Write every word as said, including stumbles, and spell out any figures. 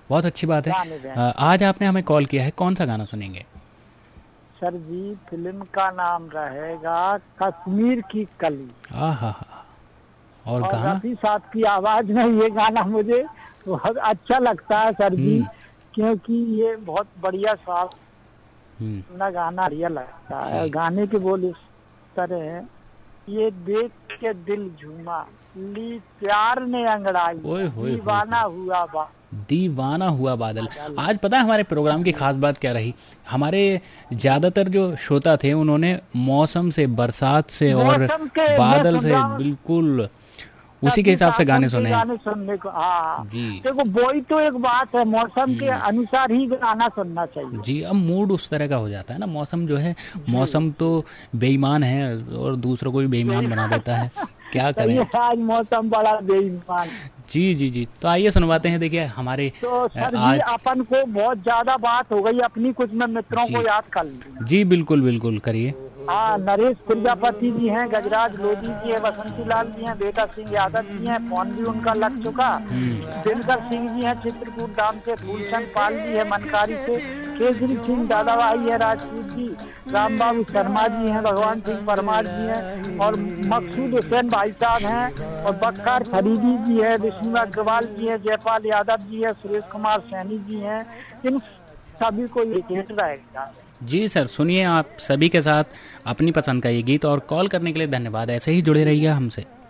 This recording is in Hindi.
बहुत अच्छी बात है। गाने में। अ, आज आपने हमें कॉल किया है, कौन सा गाना सुनेंगे? सर जी फिल्म का नाम रहेगा कश्मीर की कली। हाँ हाँ हाँ। और और गाना? रफी साहब की आवाज में ये गाना मुझे बहुत अच्छा लगता है सर जी, हम्म क्योंकि ये बहुत बढ़िया स्वाद हम्म। ना गाना बढ़िया लगता है। और जी। गाने के बोल इस तरह है, ये देख के दिल झूमा, ली प्यार ने अंगड़ाई, ओए होए होए दीवाना होए। हुआ दीवाना हुआ बादल। बादल। आज पता है हमारे प्रोग्राम की खास बात क्या रही? हमारे ज़्यादातर जो श्रोता थे उन्होंने मौसम से, बरसात से और मौसम के मैं बादल सुन से रहा हूँ बिल्कुल उसी के सर्दी हिसाब से शासन गाने के सुने हैं। गाने सुनने को। हाँ जी। देखो वही तो एक बात है, मौसम के हम्म। अनुसार ही गाना सुनना चाहिए। जी, अब मूड उस तरह का हो जाता है ना, मौसम जो है, जी मौसम तो जी। बेईमान है और दूसरों को भी बेईमान बना सही देता है, क्या सही करें। है, आज मौसम बड़ा बेईमान। जी जी जी, तो आइए सुनवाते हैं। देखिए हमारे तो अ, सर जी आज। अपन को बहुत ज्यादा बात हो गई अपनी, कुछ मैं मित्रों जी को याद कर लूँ। जी, बिल्कुल बिल्कुल करिए। हाँ, नरेश प्रजापति जी हैं, गजराज लोधी जी है, बसंती लाल जी हैं, बेटा सिंह यादव जी हैं, फोन भी उनका लग चुका। हम्म। दिनकर सिंह जी हैं चित्रकूट धाम से, फूलचंद पाल जी है मनकारी से, केसरी सिंह दादा भाई है राजपूत जी, राम बाबू शर्मा जी हैं, भगवान सिंह परमार जी हैं, और मकसूद हुसैन भाई साहब हैं, और बख्तार फरीदी जी है, विष्णु अग्रवाल जी है, जयपाल यादव जी है, सुरेश कुमार सैनी जी हैं। इन सभी को ये भेंट रहेगा। जी सर, सुनिए आप सभी के साथ अपनी पसंद का ये गीत, और कॉल करने के लिए धन्यवाद। ऐसे ही जुड़े रहिए हमसे।